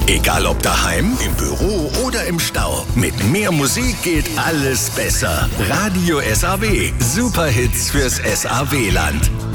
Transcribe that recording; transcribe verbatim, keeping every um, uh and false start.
Egal ob daheim, im Büro oder im Stau. Mit mehr Musik geht alles besser. Radio S A W. Superhits fürs S A W-Land.